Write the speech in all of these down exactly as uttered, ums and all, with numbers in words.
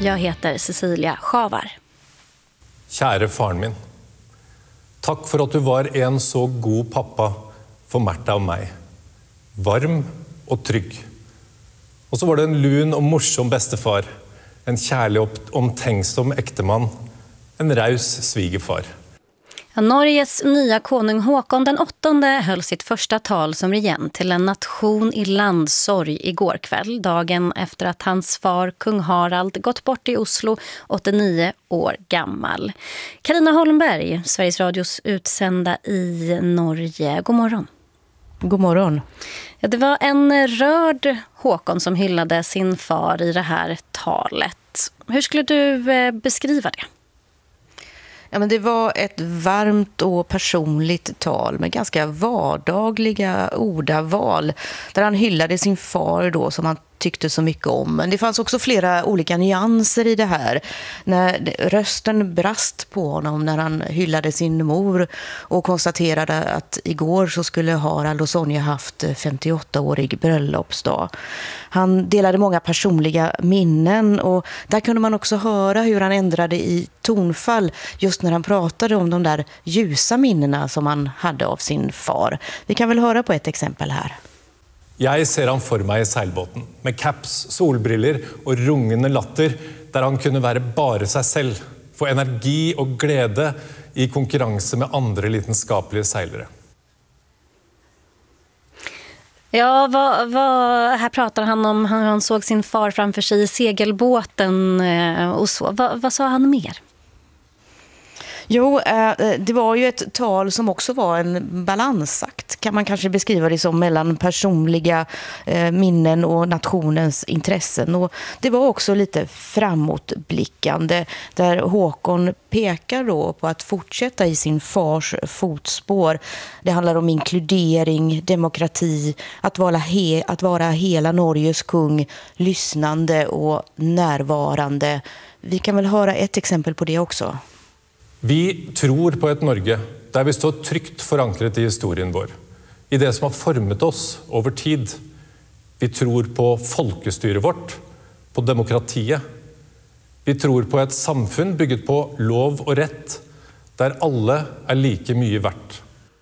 Jag heter Cecilia Schavar. Kära faren min. Tack för att du var en så god pappa för Märta och mig. Varm och trygg. Och så var det en lun och morsom bästefar. En kärlig och omtänksom äkteman. En raus svigerfar. Ja, Norges nya konung Håkon den åttonde höll sitt första tal som regent till en nation i landsorg igår kväll, dagen efter att hans far kung Harald gått bort i Oslo, åttionio år gammal. Carina Holmberg, Sveriges Radios utsända i Norge. God morgon. God morgon. Ja, det var en rörd Håkon som hyllade sin far i det här talet. Hur skulle du beskriva det? Ja, men det var ett varmt och personligt tal med ganska vardagliga ordaval där han hyllade sin far då som han tyckte så mycket om. Men det fanns också flera olika nyanser i det här. När rösten brast på honom när han hyllade sin mor och konstaterade att igår så skulle Harald och Sonja haft femtioåttaårig bröllopsdag. Han delade många personliga minnen och där kunde man också höra hur han ändrade i tonfall just när han pratade om de där ljusa minnena som han hade av sin far. Vi kan väl höra på ett exempel här. Jag ser han för mig i seilbåten med caps, solbriller och rungande latter där han kunde vara bara sig själv, få energi och glädje i konkurrens med andra lidenskapliga seilare. Ja, vad, vad, här pratar han om, han, han såg sin far framför sig i segelbåten och så. Vad, vad sa han mer? Jo, det var ju ett tal som också var en balansakt, kan man kanske beskriva det som, mellan personliga minnen och nationens intressen. Och det var också lite framåtblickande där Håkon pekar då på att fortsätta i sin fars fotspår. Det handlar om inkludering, demokrati, att vara, he, att vara hela Norges kung, lyssnande och närvarande. Vi kan väl höra ett exempel på det också. Vi tror på ett Norge där vi står tryggt förankrat i historien vår, i det som har format oss över tid. Vi tror på folkestyret vårt, på demokratiet. Vi tror på ett samfunn byggt på lov och rätt, där alla är lika mycket värt.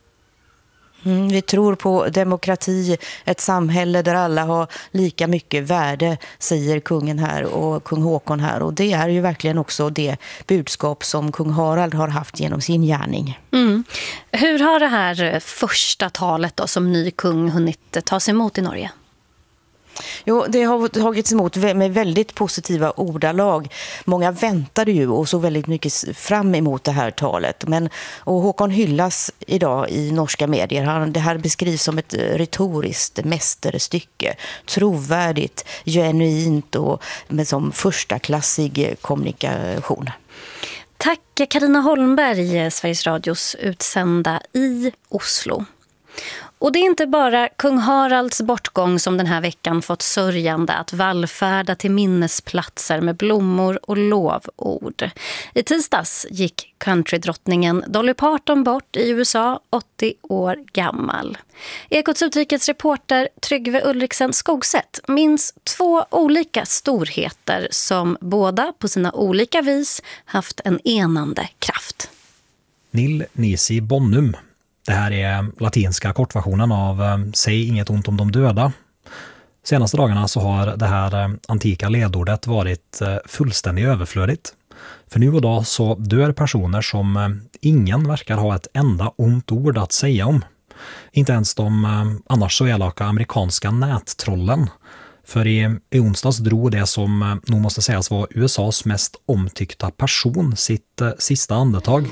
Mm, vi tror på demokrati, ett samhälle där alla har lika mycket värde, säger kungen här och kung Håkon här. Och det är ju verkligen också det budskap som kung Harald har haft genom sin gärning. Mm. Hur har det här första talet då, som ny kung hunnit tas emot i Norge? Jo, det har tagits emot med väldigt positiva ordalag. Många väntade ju och såg väldigt mycket fram emot det här talet. Men, och Håkon hyllas idag i norska medier. Han, det här beskrivs som ett retoriskt mästerstycke. Trovärdigt, genuint och med som första klassig kommunikation. Tack Carina Holmberg, Sveriges Radios utsända i Oslo. Och det är inte bara kung Haralds bortgång som den här veckan fått sörjande att vallfärda till minnesplatser med blommor och lovord. I tisdags gick countrydrottningen Dolly Parton bort i U S A, åttio år gammal. Ekots utrikesreporter Tryggve Ulriksen Skogsätt minns två olika storheter som båda på sina olika vis haft en enande kraft. Nil Nisi Bonum. Det här är latinska kortversionen av Säg inget ont om de döda. Senaste dagarna så har det här antika ledordet varit fullständigt överflödigt. För nu och då så dör personer som ingen verkar ha ett enda ont ord att säga om. Inte ens de annars så elaka amerikanska nättrollen. För i, i onsdags drog det som nog måste sägas var U S A:s mest omtyckta person sitt eh, sista andetag.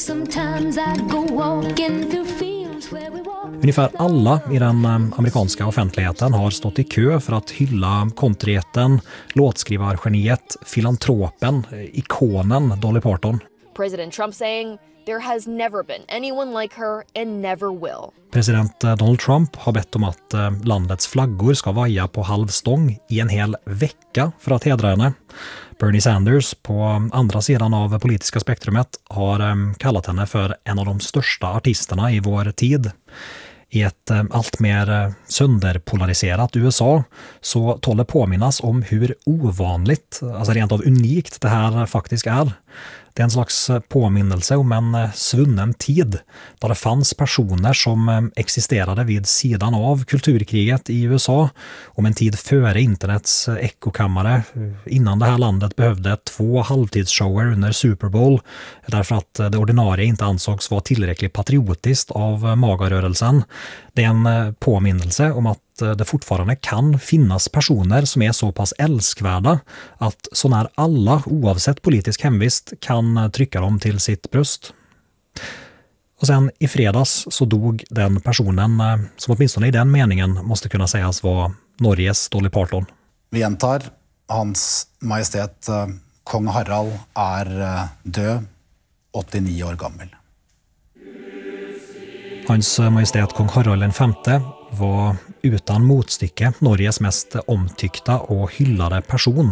Ungefär alla i den eh, amerikanska offentligheten har stått i kö för att hylla kontrieten, låtskrivargeniet, filantropen, eh, ikonen Dolly Parton. President Trump saying there has never been anyone like her and never will. President Donald Trump har bett om att landets flaggor ska vaja på halv stång i en hel vecka för att hedra henne. Bernie Sanders på andra sidan av politiska spektrumet har kallat henne för en av de största artisterna i vår tid. I ett allt mer sönderpolariserat U S A så tål det påminnas om hur ovanligt, alltså rent av unikt det här faktiskt är. Det är en slags påminnelse om en svunnen tid där det fanns personer som existerade vid sidan av kulturkriget i U S A, om en tid före internets ekokammare, innan det här landet behövde två halvtidsshower under Super Bowl därför att det ordinarie inte ansågs vara tillräckligt patriotiskt av magarörelsen. Det är en påminnelse om att det fortfarande kan finnas personer som är så pass älskvärda att så när alla, oavsett politisk hemvist, kan trycka dem till sitt bröst. Och sen i fredags så dog den personen som åtminstone i den meningen måste kunna sägas vara Norges Dolly Parton. Vi gjentar, hans majestät kong Harald är död, åttionio år gammel. Hans majestät kong Harald den femte var utan motstycke Norges mest omtyckta och hyllade person.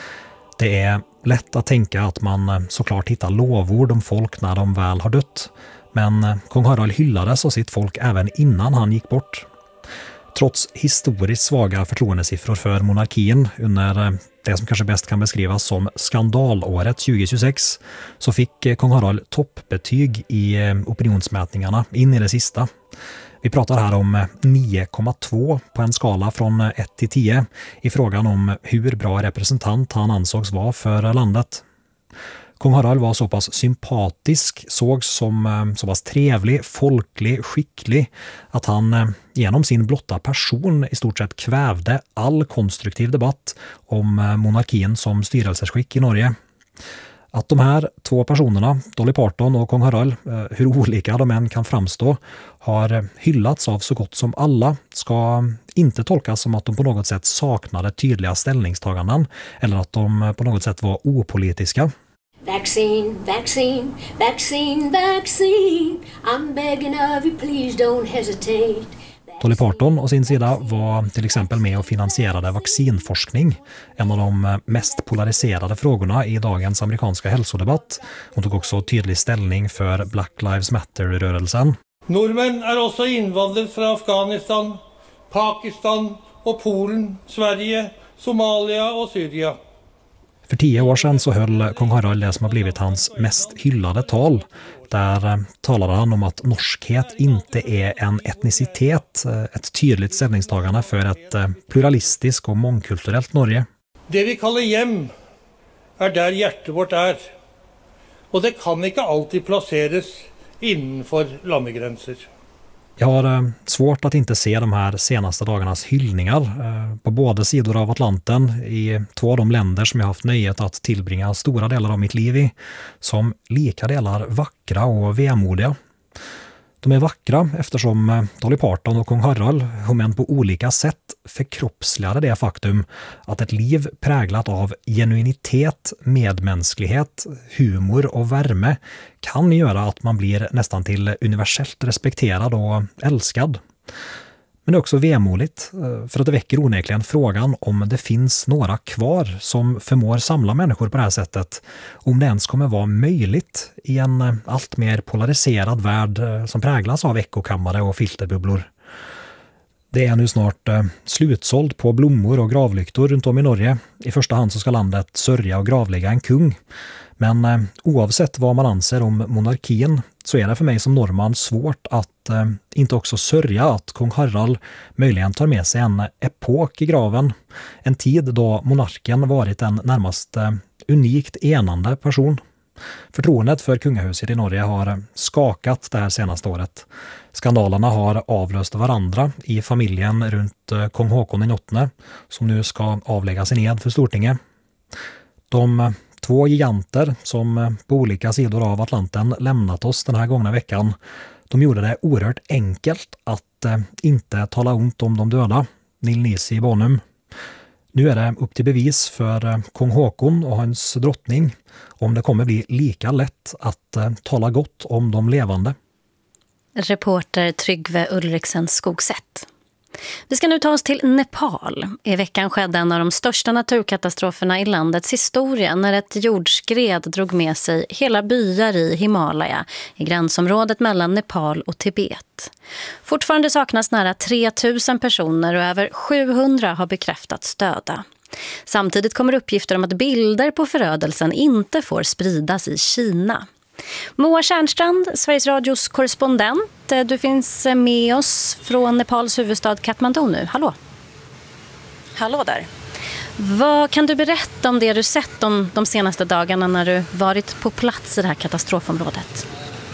Det är lätt att tänka att man såklart hittar lovord om folk när de väl har dött, men kong Harald hyllades av sitt folk även innan han gick bort. Trots historiskt svaga förtroendesiffror för monarkin under det som kanske bäst kan beskrivas som skandalåret tjugohundratjugosex så fick kong Harald toppbetyg i opinionsmätningarna in i det sista. Vi pratar här om nio komma två på en skala från ett till tio i frågan om hur bra representant han ansågs vara för landet. Kong Harald var så pass sympatisk, sågs som så pass trevlig, folklig, skicklig att han genom sin blotta person i stort sett kvävde all konstruktiv debatt om monarkin som styrelseskick i Norge. Att de här två personerna, Dolly Parton och kong Harald, hur olika de än kan framstå, har hyllats av så gott som alla ska inte tolkas som att de på något sätt saknade tydliga ställningstaganden eller att de på något sätt var opolitiska. Vaccine, vaccine, vaccine, vaccine. I'm begging of you, please don't hesitate. Dolly Parton å sin sida var till exempel med och finansierade vaccinforskning, en av de mest polariserade frågorna i dagens amerikanska hälsodebatt. Hon tog också tydlig ställning för Black Lives Matter-rörelsen. Nordmenn är också invandret från Afghanistan, Pakistan och Polen, Sverige, Somalia och Syrien. För tio år sedan så höll kong Harald det som har blivit hans mest hyllade tal. Där talade han om att norskhet inte är en etnicitet, ett tydligt ställningstagande för ett pluralistiskt och mångkulturellt Norge. Det vi kallar hem är där hjärtat vårt är. Och det kan inte alltid placeras innanför landegränser. Jag har svårt att inte se de här senaste dagarnas hyllningar på båda sidor av Atlanten i två av de länder som jag haft nöjet att tillbringa stora delar av mitt liv i, som lika delar vackra och vemodiga. De är vackra eftersom Dolly Parton och kong Harald, om än på olika sätt, förkroppsligade det faktum att ett liv präglat av genuinitet, medmänsklighet, humor och värme kan göra att man blir nästan till universellt respekterad och älskad. Men det är också vemodigt, för att det väcker onekligen frågan om det finns några kvar som förmår samla människor på det här sättet, om det ens kommer vara möjligt i en allt mer polariserad värld som präglas av ekokammare och filterbubblor. Det är nu snart slutsåld på blommor och gravlyktor runt om i Norge. I första hand så ska landet sörja och gravlägga en kung. Men oavsett vad man anser om monarkin så är det för mig som norrman svårt att eh, inte också sörja att kong Harald möjligen tar med sig en epok i graven. En tid då monarken varit en närmast eh, unikt enande person. Förtroendet för kungahuset i Norge har skakat det här senaste året. Skandalerna har avlöst varandra i familjen runt eh, kong Håkon den åttonde som nu ska avlägga sin ed för Stortinget. De två giganter som på olika sidor av Atlanten lämnat oss den här gångna veckan, de gjorde det oerhört enkelt att eh, inte tala ont om de döda, Neil Nisi Bonum. Nu är det upp till bevis för eh, kong Håkon och hans drottning om det kommer bli lika lätt att eh, tala gott om de levande. Reporter Tryggve Ulriksen Skogsätt. Vi ska nu ta oss till Nepal. I veckan skedde en av de största naturkatastroferna i landets historia när ett jordskred drog med sig hela byar i Himalaya i gränsområdet mellan Nepal och Tibet. Fortfarande saknas nära tre tusen personer och över sjuhundra har bekräftats döda. Samtidigt kommer uppgifter om att bilder på förödelsen inte får spridas i Kina. Moa Tjärnstrand, Sveriges Radios korrespondent. Du finns med oss från Nepals huvudstad Kathmandu nu. Hallå. Hallå där. Vad kan du berätta om det du sett de, de senaste dagarna när du varit på plats i det här katastrofområdet?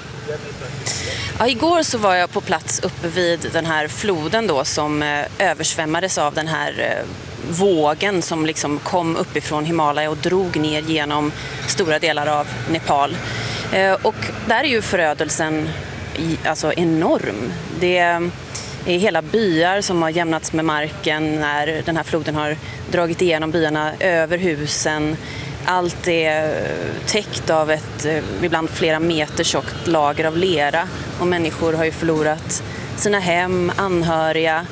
Ja, igår så var jag på plats uppe vid den här floden då som eh, översvämmades av den här eh, vågen som liksom kom uppifrån Himalaya och drog ner genom stora delar av Nepal. Eh, och där är ju förödelsen i, alltså enorm. Det är hela byar som har jämnats med marken när den här floden har dragit igenom byarna över husen. Allt är täckt av ett ibland flera meter tjockt lager av lera och människor har ju förlorat sina hem, anhöriga.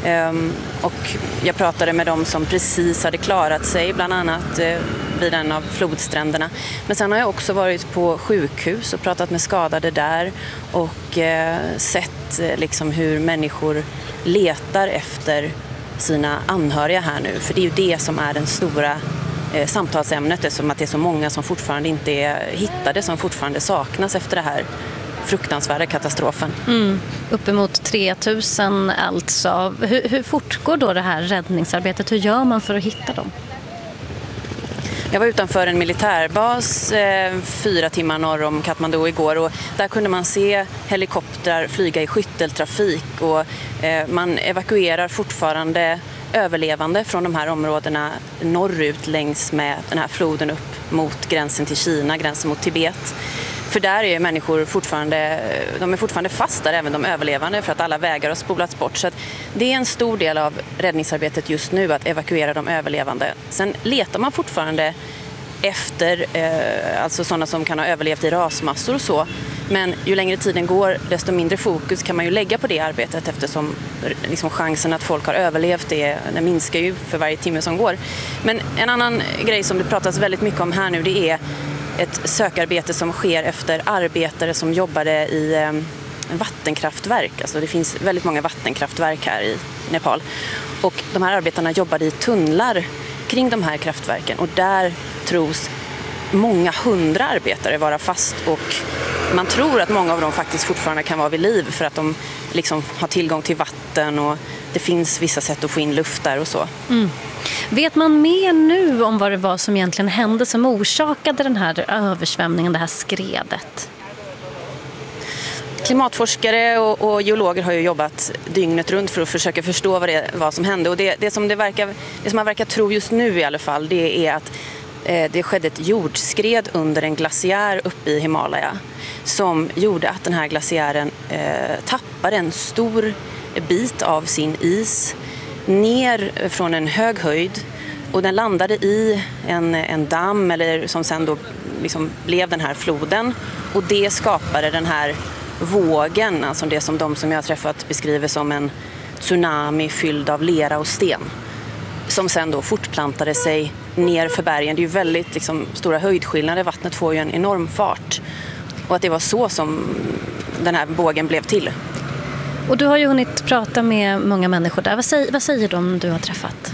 Och jag pratade med dem som precis hade klarat sig, bland annat vid en av flodstränderna. Men sen har jag också varit på sjukhus och pratat med skadade där och sett liksom hur människor letar efter sina anhöriga här nu. För det är ju det som är den stora eh, samtalsämnet, eftersom att det är så många som fortfarande inte är hittade, som fortfarande saknas efter det här fruktansvärda katastrofen. Mm. Uppemot tre tusen alltså. Hur, hur fortgår då det här räddningsarbetet? Hur gör man för att hitta dem? Jag var utanför en militärbas eh, fyra timmar norr om Kathmandu igår och där kunde man se helikoptrar flyga i skytteltrafik och eh, man evakuerar fortfarande överlevande från de här områdena norrut längs med den här floden upp mot gränsen till Kina, gränsen mot Tibet. För där är människor fortfarande, de är fortfarande fast där, även de överlevande, för att alla vägar har spolats bort. Så att det är en stor del av räddningsarbetet just nu, att evakuera de överlevande. Sen letar man fortfarande efter eh, alltså sådana som kan ha överlevt i rasmassor och så. Men ju längre tiden går, desto mindre fokus kan man ju lägga på det arbetet, eftersom liksom, chansen att folk har överlevt det, det minskar ju för varje timme som går. Men en annan grej som det pratas väldigt mycket om här nu, det är ett sökarbete som sker efter arbetare som jobbade i eh, vattenkraftverk. Alltså det finns väldigt många vattenkraftverk här i Nepal. Och de här arbetarna jobbade i tunnlar kring de här kraftverken. Och där tros många hundra arbetare vara fast. Och man tror att många av dem faktiskt fortfarande kan vara vid liv för att de liksom har tillgång till vatten och det finns vissa sätt att få in luft där och så. Mm. Vet man mer nu om vad det var som egentligen hände som orsakade den här översvämningen, det här skredet? Klimatforskare och, och geologer har ju jobbat dygnet runt för att försöka förstå vad det var som hände. Och det, det, som det, verkar, det som man verkar tro just nu i alla fall, det är att eh, det skedde ett jordskred under en glaciär uppe i Himalaya som gjorde att den här glaciären eh, tappade en stor bit av sin is ner från en hög höjd och den landade i en, en damm eller som sen då liksom blev den här floden och det skapade den här vågen, alltså det som de som jag har träffat beskriver som en tsunami fylld av lera och sten som sen då fortplantade sig ner för bergen. Det är ju väldigt liksom, stora höjdskillnader, vattnet får ju en enorm fart och att det var så som den här vågen blev till. Och du har ju hunnit prata med många människor där. Vad säger, vad säger de du har träffat?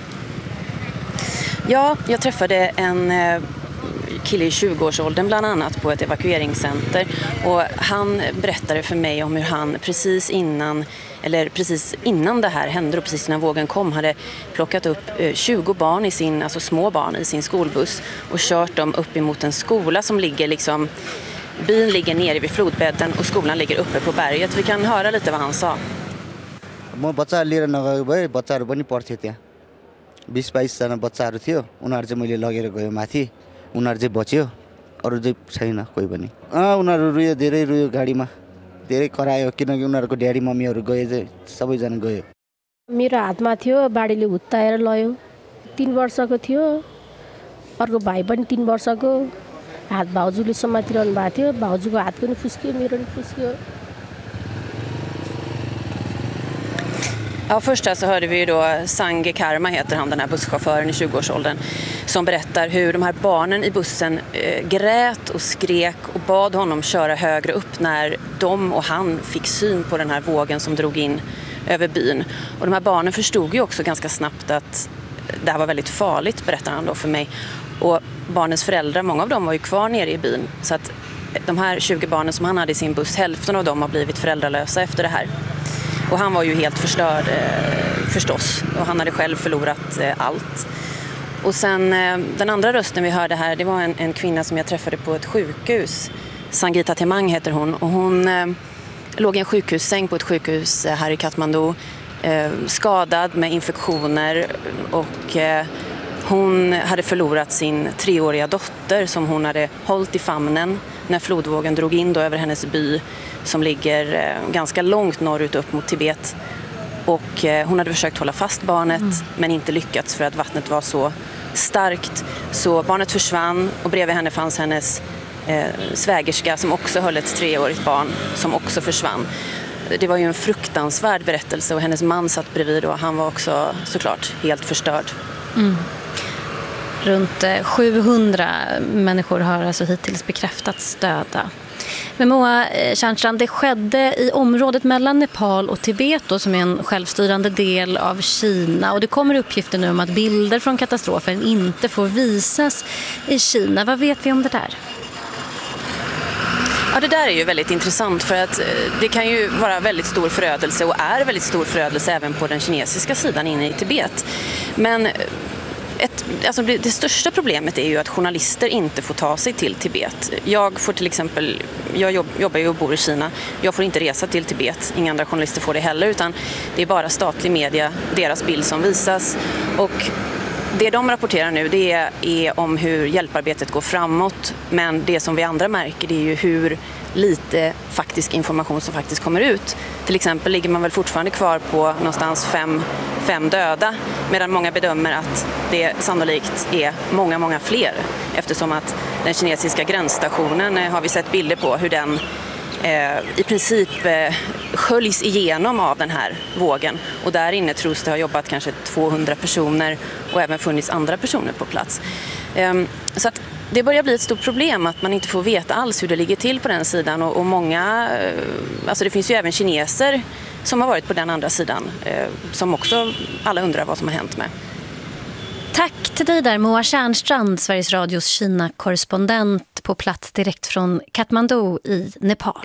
Ja, jag träffade en kille i tjugoårsåldern bland annat på ett evakueringscenter. Och han berättade för mig om hur han precis innan, eller precis innan det här hände och precis innan vågen kom hade plockat upp tjugo barn i sin, alltså små barn i sin skolbuss och kört dem upp emot en skola som ligger liksom... Byn ligger nere vid flodbädden och skolan ligger uppe på berget. Vi kan höra lite vad han sa. म बच्चा लिएर नगएको भए बच्चाहरु पनि पढ्थे त्यहाँ बीस बाइस जना बच्चाहरु थियो उनीहरु चाहिँ मैले लगेर गयो माथि उनीहरु चाहिँ बच्यो अरु चाहिँ छैन कोही पनि अ उनीहरु रुयो धेरै रुयो गाडीमा धेरै करायो किनकि उनीहरुको ड्याडी मम्मीहरु गए चाहिँ सबै जना गयो मेरो हातमा थियो बाडीले हुत्ताएर लयो तीन वर्षको थियो अर्को भाइ पनि तीन वर्षको हात भाउजूले समातिरहनु भएको थियो भाउजूको हात पनि फुस्क्यो मेरो पनि फुस्क्यो. Ja, först så hörde vi ju då Sange Karma heter han, den här busschauffören i tjugoårsåldern, som berättar hur de här barnen i bussen eh, grät och skrek och bad honom köra högre upp när de och han fick syn på den här vågen som drog in över byn. Och de här barnen förstod ju också ganska snabbt att det här var väldigt farligt, berättar han då för mig. Och barnens föräldrar, många av dem var ju kvar nere i byn, så att de här tjugo barnen som han hade i sin buss, hälften av dem har blivit föräldralösa efter det här. Och han var ju helt förstörd eh, förstås, och han hade själv förlorat eh, allt. Och sen eh, den andra rösten vi hörde här, det var en, en kvinna som jag träffade på ett sjukhus. Sangita Temang heter hon, och hon eh, låg i en sjukhussäng på ett sjukhus eh, här i Kathmandu, eh, skadad med infektioner, och eh, hon hade förlorat sin treåriga dotter som hon hade hållit i famnen när flodvågen drog in då över hennes by som ligger eh, ganska långt norrut upp mot Tibet. Och eh, hon hade försökt hålla fast barnet mm. men inte lyckats för att vattnet var så starkt. Så barnet försvann, och bredvid henne fanns hennes eh, svägerska som också höll ett treårigt barn som också försvann. Det var ju en fruktansvärd berättelse, och hennes man satt bredvid och han var också såklart helt förstörd. Mm. Runt sjuhundra människor har alltså hittills bekräftats döda. Men Moa Tjärnstrand, det skedde i området mellan Nepal och Tibet då, som är en självstyrande del av Kina. Och det kommer uppgifter nu om att bilder från katastrofen inte får visas i Kina. Vad vet vi om det där? Ja, det där är ju väldigt intressant, för att det kan ju vara väldigt stor förödelse och är väldigt stor förödelse även på den kinesiska sidan inne i Tibet. Men Ett, alltså det, det största problemet är ju att journalister inte får ta sig till Tibet. Jag får till exempel, jag jobb, jobbar ju och bor i Kina, jag får inte resa till Tibet, inga andra journalister får det heller, utan det är bara statlig media, deras bild som visas. Och det de rapporterar nu, det är, är om hur hjälparbetet går framåt, men det som vi andra märker, det är ju hur lite faktisk information som faktiskt kommer ut. Till exempel ligger man väl fortfarande kvar på någonstans fem, fem döda, medan många bedömer att det sannolikt är många, många fler, eftersom att den kinesiska gränsstationen eh, har vi sett bilder på hur den eh, i princip eh, sköljs igenom av den här vågen, och där inne tros det ha jobbat kanske tvåhundra personer och även funnits andra personer på plats. Eh, så att det börjar bli ett stort problem att man inte får veta alls hur det ligger till på den sidan, och, och många, alltså det finns ju även kineser som har varit på den andra sidan eh, som också alla undrar vad som har hänt med. Tack till dig där, Moa Tjärnstrand, Sveriges Radios Kina-korrespondent på plats direkt från Kathmandu i Nepal.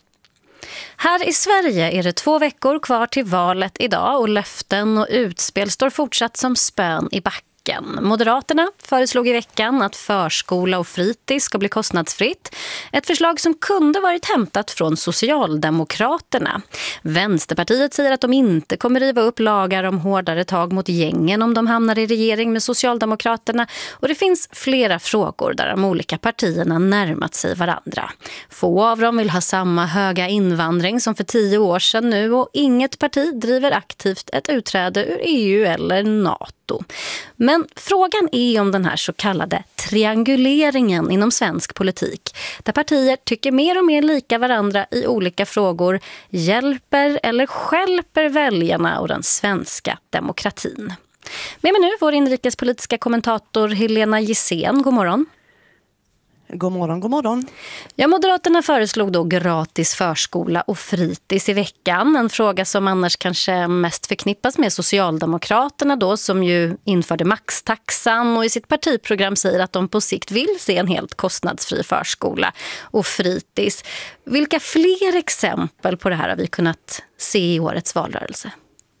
Här i Sverige är det två veckor kvar till valet idag, och löften och utspel står fortsatt som spön i backen. Moderaterna föreslog i veckan att förskola och fritids ska bli kostnadsfritt. Ett förslag som kunde varit hämtat från Socialdemokraterna. Vänsterpartiet säger att de inte kommer riva upp lagar om hårdare tag mot gängen om de hamnar i regering med Socialdemokraterna. Och det finns flera frågor där de olika partierna närmat sig varandra. Få av dem vill ha samma höga invandring som för tio år sedan nu, och inget parti driver aktivt ett utträde ur E U eller NATO. Men frågan är om den här så kallade trianguleringen inom svensk politik, där partier tycker mer och mer lika varandra i olika frågor, hjälper eller stjälper väljarna och den svenska demokratin. Med mig nu vår inrikespolitiska kommentator Helena Gissén. God morgon. God morgon, god morgon. Ja, Moderaterna föreslog då gratis förskola och fritids i veckan. En fråga som annars kanske mest förknippas med Socialdemokraterna då, som ju införde maxtaxan och i sitt partiprogram säger att de på sikt vill se en helt kostnadsfri förskola och fritids. Vilka fler exempel på det här har vi kunnat se i årets valrörelse?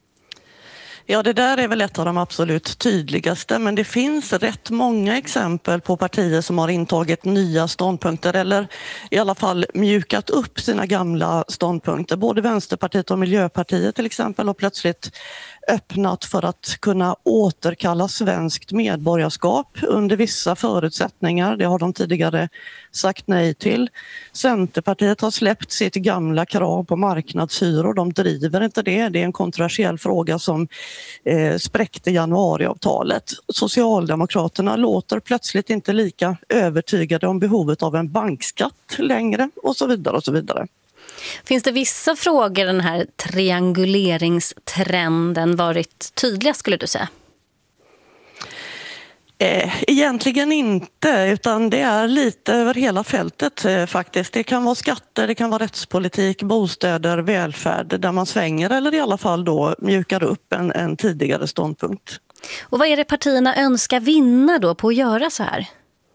Ja, det där är väl ett av de absolut tydligaste, men det finns rätt många exempel på partier som har intagit nya ståndpunkter eller i alla fall mjukat upp sina gamla ståndpunkter. Både Vänsterpartiet och Miljöpartiet till exempel har plötsligt öppnat för att kunna återkalla svenskt medborgarskap under vissa förutsättningar. Det har de tidigare sagt nej till. Centerpartiet har släppt sitt gamla krav på marknadshyror. De driver inte det. Det är en kontroversiell fråga som eh, spräckte januariavtalet. Socialdemokraterna låter plötsligt inte lika övertygade om behovet av en bankskatt längre och så vidare och så vidare. Finns det vissa frågor den här trianguleringstrenden varit tydliga, skulle du säga? Egentligen inte, utan det är lite över hela fältet faktiskt. Det kan vara skatter, det kan vara rättspolitik, bostäder, välfärd där man svänger eller i alla fall då mjukar upp en, en tidigare ståndpunkt. Och vad är det partierna önskar vinna då på att göra så här?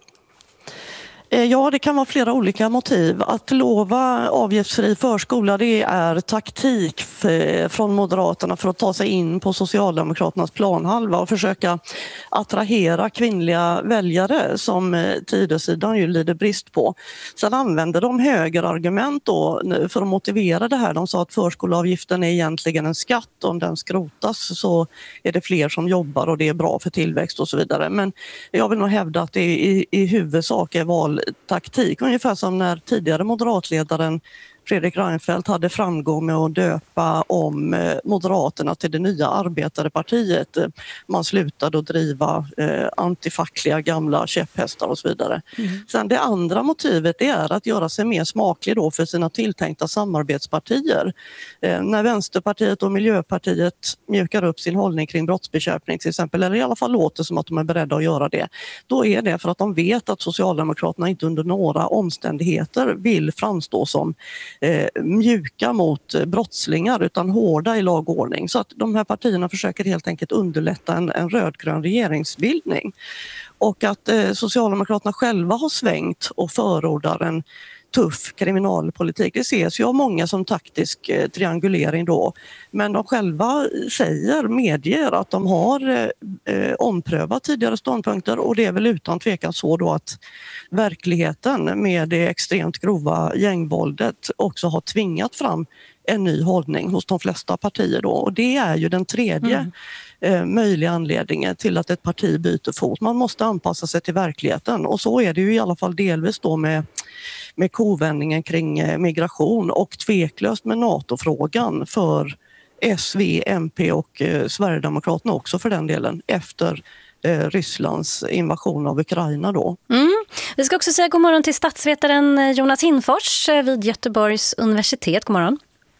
Ja, det kan vara flera olika motiv. Att lova avgiftsfri förskola, det är taktik från Moderaterna för att ta sig in på Socialdemokraternas planhalva och försöka attrahera kvinnliga väljare som Tidösidan ju lider brist på. Sen använder de högerargument då för att motivera det här. De sa att förskoleavgiften är egentligen en skatt. Om den skrotas så är det fler som jobbar och det är bra för tillväxt och så vidare. Men jag vill nog hävda att det i, i huvudsak är val taktik, ungefär som när tidigare moderatledaren Fredrik Reinfeldt hade framgång med att döpa om Moderaterna till det nya arbetarepartiet. Man slutade att driva eh, antifackliga gamla käpphästar och så vidare. Mm. Sen det andra motivet är att göra sig mer smaklig då för sina tilltänkta samarbetspartier. Eh, när Vänsterpartiet och Miljöpartiet mjukar upp sin hållning kring brottsbekämpning till exempel, eller i alla fall låter som att de är beredda att göra det, då är det för att de vet att Socialdemokraterna inte under några omständigheter vill framstå som Eh, mjuka mot brottslingar utan hårda i lagordning. Så att de här partierna försöker helt enkelt underlätta en, en rödgrön regeringsbildning. Och att eh, Socialdemokraterna själva har svängt och förordar en tuff kriminalpolitik. Det ses ju av många som taktisk eh, triangulering då. Men de själva säger, medger att de har eh, omprövat tidigare ståndpunkter och det är väl utan tvekan så då att verkligheten med det extremt grova gängvåldet också har tvingat fram en ny hållning hos de flesta partier då. Och det är ju den tredje mm. eh, möjliga anledningen till att ett parti byter fot. Man måste anpassa sig till verkligheten och så är det ju i alla fall delvis då med med kovändningen kring migration och tveklöst med NATO-frågan för S, V, M P och eh, Sverigedemokraterna också för den delen efter eh, Rysslands invasion av Ukraina då. Mm. Vi ska också säga god morgon till statsvetaren Jonas Hinfors vid Göteborgs universitet. God morgon.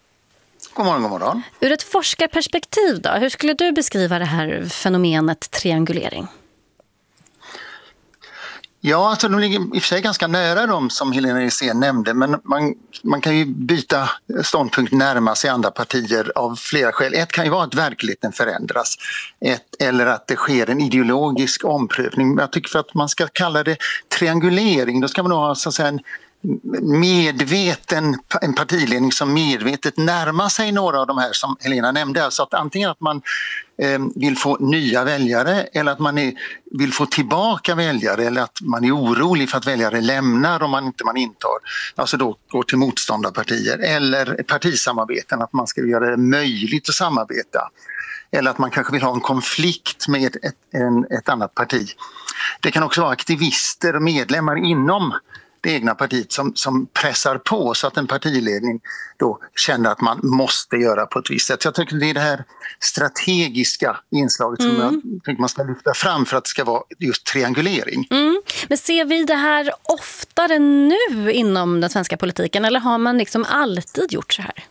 God morgon, god morgon. Ur ett forskarperspektiv då, hur skulle du beskriva det här fenomenet triangulering? Ja, alltså de ligger i och för sig ganska nära dem som Helena Hysén nämnde, men man, man kan ju byta ståndpunkt, närma sig andra partier av flera skäl. Ett kan ju vara att verkligheten förändras, ett, eller att det sker en ideologisk omprövning. Jag tycker för att man ska kalla det triangulering, då ska man nog ha så att säga en medveten en partiledning som medvetet närmar sig några av de här som Helena nämnde. Alltså att antingen att man eh, vill få nya väljare eller att man är, vill få tillbaka väljare eller att man är orolig för att väljare lämnar om man inte man intar, alltså då går till motståndarpartier eller partisamarbeten, att man ska göra det möjligt att samarbeta. Eller att man kanske vill ha en konflikt med ett, en, ett annat parti. Det kan också vara aktivister och medlemmar inom det egna partiet som, som pressar på så att en partiledning då känner att man måste göra på ett visst sätt. Jag tycker det är det här strategiska inslaget mm. som jag tycker man ska lyfta fram för att det ska vara just triangulering. Mm. Men ser vi det här oftare nu inom den svenska politiken eller har man liksom alltid gjort så här?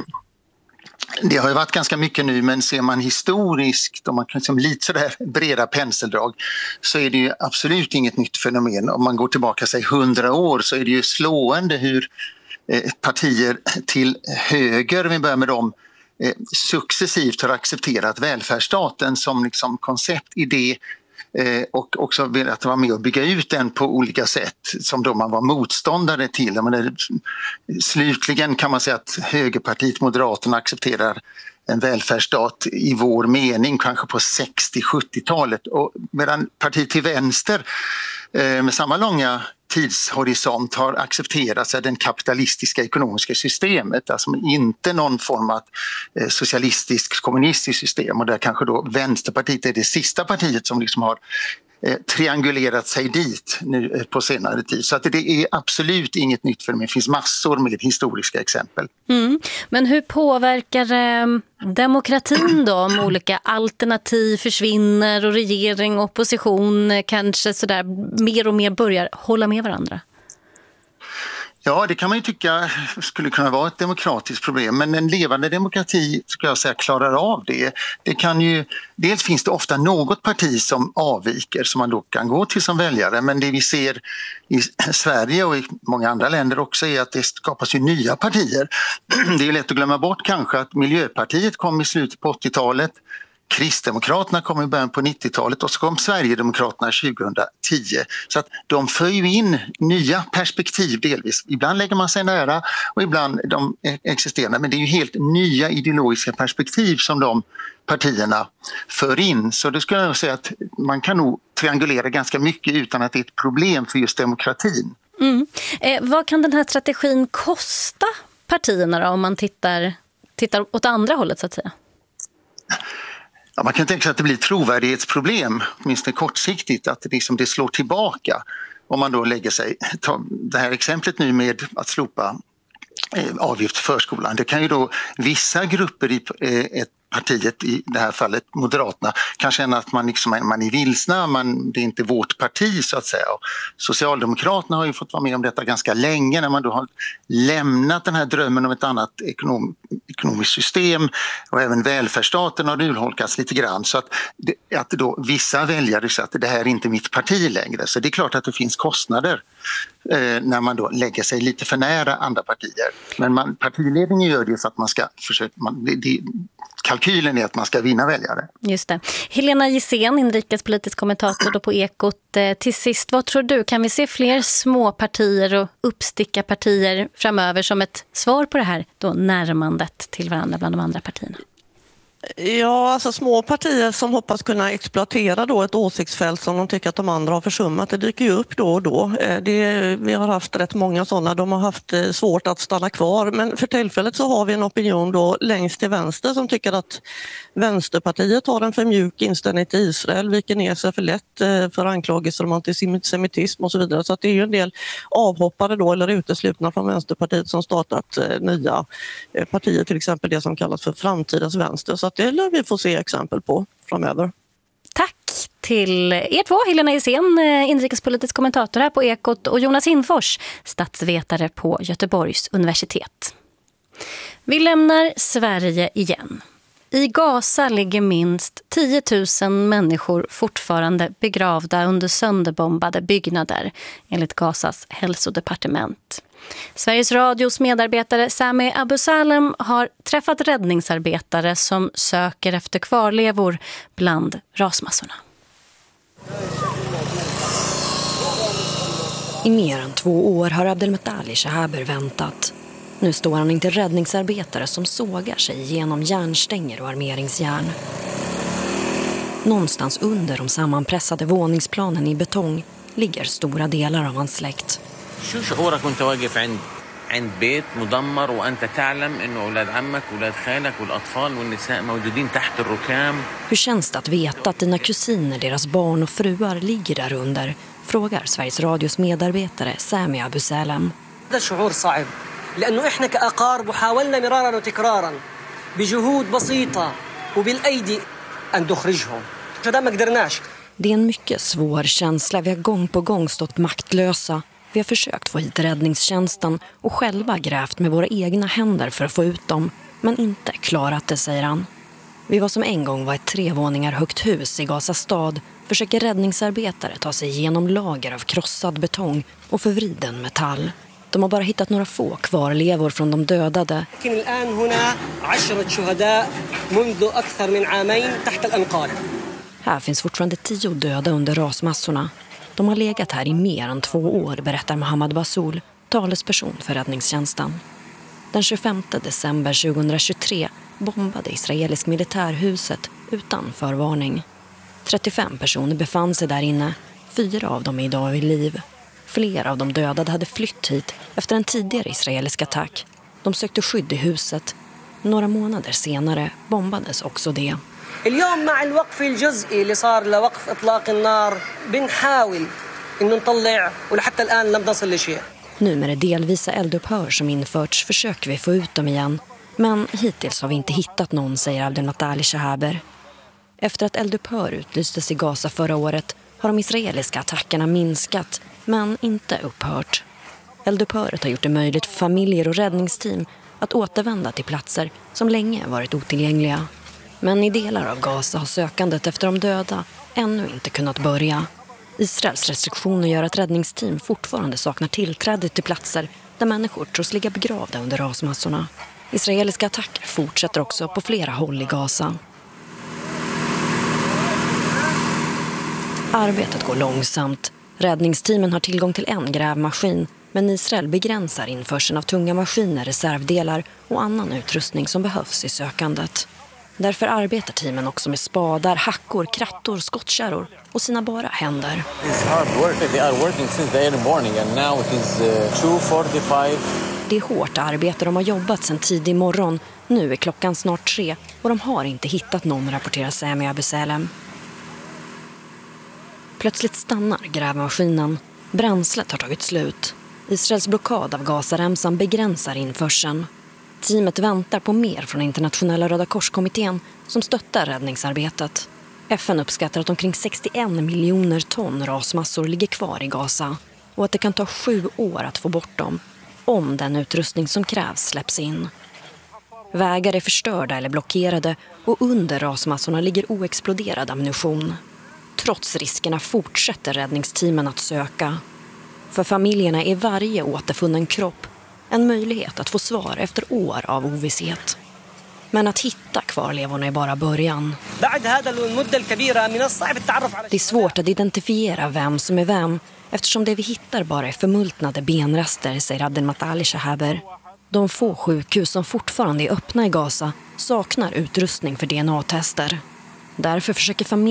Det har ju varit ganska mycket nu, men ser man historiskt, om man kan liksom lite sådär breda penseldrag, så är det ju absolut inget nytt fenomen. Om man går tillbaka sig hundra år så är det ju slående hur eh, partier till höger, vi börjar med dem, eh, successivt har accepterat välfärdsstaten som liksom koncept, idé, Eh, och också velat vara med och bygga ut den på olika sätt som då man var motståndare till. Men slutligen kan man säga att högerpartiet Moderaterna accepterar en välfärdsstat i vår mening kanske på sextio-sjuttiotalet, och medan partiet till vänster eh, med samma långa tidshorisont har accepterat sig den kapitalistiska ekonomiska systemet, alltså inte någon form av eh, socialistiskt kommunistiskt system, och där kanske då Vänsterpartiet är det sista partiet som liksom har eh, triangulerat sig dit nu eh, på senare tid. Så att det är absolut inget nytt för mig. Det finns massor med historiska exempel. Mm. Men hur påverkar eh, demokratin då om olika alternativ försvinner och regering och opposition eh, kanske sådär mer och mer börjar hålla med varandra? Ja, det kan man ju tycka skulle kunna vara ett demokratiskt problem, men en levande demokrati ska jag säga klarar av det. Det kan ju, dels finns det ofta något parti som avviker som man då kan gå till som väljare, men det vi ser i Sverige och i många andra länder också är att det skapas ju nya partier. Det är lätt att glömma bort kanske att Miljöpartiet kom i slutet på åttiotalet, Kristdemokraterna kom i början på nittiotalet och så kom Sverigedemokraterna tjugohundratio. Så att de för ju in nya perspektiv delvis. Ibland lägger man sig nära och ibland de existerande. Men det är ju helt nya ideologiska perspektiv som de partierna för in. Så det skulle jag säga att man kan nog triangulera ganska mycket utan att det är ett problem för just demokratin. Mm. Eh, vad kan den här strategin kosta partierna då, om man tittar, tittar åt andra hållet så att säga? Ja, man kan tänka sig att det blir ett trovärdighetsproblem, åtminstone kortsiktigt, att det, liksom, det slår tillbaka om man då lägger sig. Ta det här exemplet nu med att slopa eh, avgift för förskolan. Det kan ju då vissa grupper i eh, ett partiet, i det här fallet Moderaterna, kan känna att man, liksom, man är vilsna, man, det är inte vårt parti så att säga. Och Socialdemokraterna har ju fått vara med om detta ganska länge när man då har lämnat den här drömmen om ett annat ekonom, ekonomiskt system och även välfärdsstaten har urholkats lite grann så att, det, att då vissa väljare säger att det här är inte mitt parti längre. Så det är klart att det finns kostnader eh, när man då lägger sig lite för nära andra partier. Men man, partiledningen gör det för att man ska försöka... Man, det, det, kalkylen är att man ska vinna väljare. Just det. Helena Gissén, inrikespolitisk kommentator då på Ekot. Till sist, vad tror du? Kan vi se fler små partier och uppsticka partier framöver som ett svar på det här då närmandet till varandra bland de andra partierna? Ja, alltså små partier som hoppas kunna exploatera då ett åsiktsfält som de tycker att de andra har försummat. Det dyker ju upp då och då. Det, vi har haft rätt många sådana. De har haft svårt att stanna kvar. Men för tillfället så har vi en opinion då längst till vänster som tycker att Vänsterpartiet har en för mjuk inställning till Israel, viker ner sig för lätt för anklagelser om antisemitism och så vidare. Så att det är ju en del avhoppare då eller uteslutna från Vänsterpartiet som startat nya partier, till exempel det som kallas för framtidens vänster. Så att det lär vi få se exempel på framöver. Tack till er två, Helena Gissén, inrikespolitisk kommentator här på Ekot, och Jonas Hinfors, statsvetare på Göteborgs universitet. Vi lämnar Sverige igen. I Gaza ligger minst tio tusen människor fortfarande begravda under sönderbombade byggnader, enligt Gazas hälsodepartement. Sveriges Radios medarbetare Sami Abu Salem har träffat räddningsarbetare som söker efter kvarlevor bland rasmassorna. I mer än två år har Abdelmetali Shahaber väntat. Nu står han inte räddningsarbetare som sågar sig genom järnstänger och armeringsjärn. Någonstans under de sammanpressade våningsplanen i betong ligger stora delar av hans släkt. شو شعورك وانت واقف عند عند بيت مدمر وانت تعلم انه اولاد عمك واولاد خالك والاطفال والنساء موجودين تحت الركام. Hur känns det att veta att dina kusiner, deras barn och fruar ligger där under? Frågar Sveriges Radios medarbetare Sami Abu Salem. هذا شعور صعب لانه احنا كاقارب وحاولنا مرارا وتكرارا بجهود بسيطه وبالايدي ان نخرجهم. فده ما قدرناش. Det är en mycket svår känsla. Vi har gång på gång stått maktlösa. Vi har försökt få hit räddningstjänsten och själva grävt med våra egna händer för att få ut dem, men inte klarat det, säger han. Vi var som en gång var ett tre våningar högt hus i Gaza stad försöker räddningsarbetare ta sig igenom lager av krossad betong och förvriden metall. De har bara hittat några få kvarlevor från de dödade. Här finns fortfarande tio döda under rasmassorna. De har legat här i mer än två år, berättar Mohammad Basoul, talesperson för räddningstjänsten. Den tjugofemte december tjugohundratjugotre bombade israelisk militärhuset utan förvarning. trettiofem personer befann sig där inne, fyra av dem är idag vid liv. Flera av de dödade hade flytt hit efter en tidigare israelisk attack. De sökte skydd i huset. Några månader senare bombades också det. اليوم مع الوقف الجزئي اللي صار لوقف إطلاق النار بنحاول إنه نطلع ولحتى الآن لم نصل لشيء. Nu med det delvisa eldupphör som införts försöker vi få ut dem igen. Men hittills har vi inte hittat någon, säger Abdelmetali Shahaber. Efter att eldupphör utlystes i Gaza förra året har de israeliska attackerna minskat, men inte upphört. Eldupphöret har gjort det möjligt för familjer och räddningsteam att återvända till platser som länge varit otillgängliga. Men i delar av Gaza har sökandet efter de döda ännu inte kunnat börja. Israels restriktioner gör att räddningsteam fortfarande saknar tillträde till platser där människor tros ligga begravda under rasmassorna. Israeliska attacker fortsätter också på flera håll i Gaza. Arbetet går långsamt. Räddningsteamen har tillgång till en grävmaskin, men Israel begränsar införseln av tunga maskiner, reservdelar och annan utrustning som behövs i sökandet. Därför arbetar teamen också med spadar, hackor, krattor, skottkärror och sina bara händer. Det är hårt arbete, de har jobbat sedan tidig morgon. Nu är klockan snart tre och de har inte hittat någon, rapporterar Sami Abusalem. Plötsligt stannar grävmaskinen. Bränslet har tagit slut. Israels blockad av Gazaremsan begränsar införseln. Teamet väntar på mer från internationella Röda Korskommittén som stöttar räddningsarbetet. F N uppskattar att omkring sextioen miljoner ton rasmassor ligger kvar i Gaza och att det kan ta sju år att få bort dem om den utrustning som krävs släpps in. Vägar är förstörda eller blockerade och under rasmassorna ligger oexploderad ammunition. Trots riskerna fortsätter räddningsteamen att söka. För familjerna är varje återfunnen kropp en möjlighet att få svar efter år av ovisshet. Men att hitta kvarlevorna är bara början. Det är svårt att identifiera vem som är vem eftersom det vi hittar bara är förmultnade benrester, säger Abdelmatali Shahaber. De få sjukhus som fortfarande är öppna i Gaza saknar utrustning för D N A-tester. Därför försöker familjen